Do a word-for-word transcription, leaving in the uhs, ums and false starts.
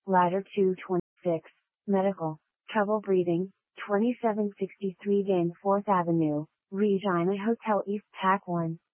Ladder two twenty-six, Medical, Trouble Breathing, twenty-seven sixty-three Danforth Avenue, Regina Hotel East Tack one.